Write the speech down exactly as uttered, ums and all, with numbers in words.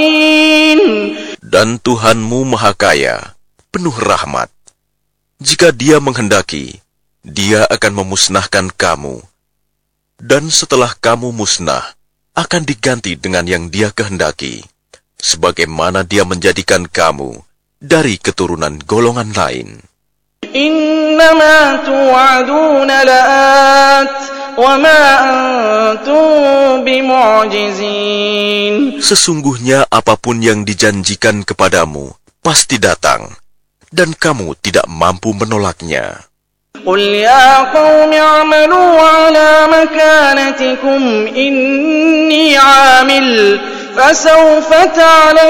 Dan Tuhanmu Maha Kaya, penuh rahmat. Jika Dia menghendaki, Dia akan memusnahkan kamu. Dan setelah kamu musnah, akan diganti dengan yang Dia kehendaki, sebagaimana Dia menjadikan kamu dari keturunan golongan lain. Innama tu'aduna la'at wa ma antum bimu'jizin. Sesungguhnya apapun yang dijanjikan kepadamu pasti datang, dan kamu tidak mampu menolaknya. Qul ya qaumi a'malu ala makanatikum inni 'amil fasawfa ta'lamun